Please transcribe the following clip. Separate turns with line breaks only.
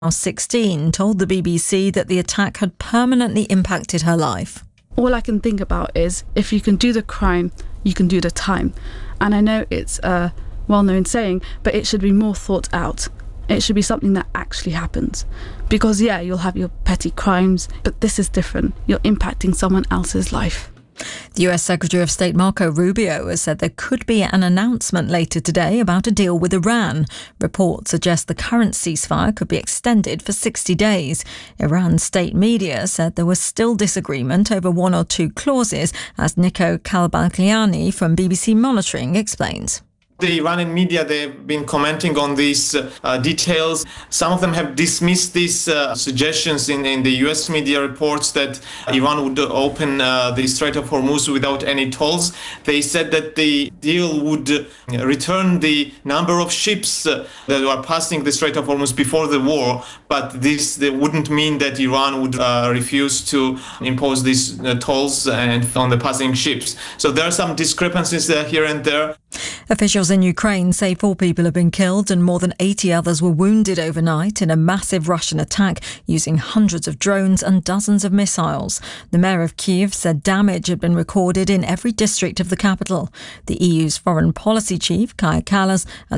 16, told the BBC that the attack had permanently impacted her life.
All I can think about is if you can do the crime, you can do the time. And I know it's a well-known saying, but it should be more thought out. It should be something that actually happens. Because, yeah, you'll have your petty crimes, but this is different. You're impacting someone else's life.
The US Secretary of State Marco Rubio has said there could be an announcement later today about a deal with Iran. Reports suggest the current ceasefire could be extended for 60 days. Iran's state media said there was still disagreement over one or two clauses, as Nico Kalbakiani from BBC Monitoring explains.
The Iranian media, they've been commenting on these details. Some of them have dismissed these suggestions in the US media reports that Iran would open the Strait of Hormuz without any tolls. They said that the deal would return the number of ships that were passing the Strait of Hormuz before the war, but this wouldn't mean that Iran would refuse to impose these tolls on the passing ships. So there are some discrepancies here and there.
Officials in Ukraine say 4 people have been killed and more than 80 others were wounded overnight in a massive Russian attack using hundreds of drones and dozens of missiles. The mayor of Kyiv said damage had been recorded in every district of the capital. The EU's foreign policy chief, Kaja Kallas, and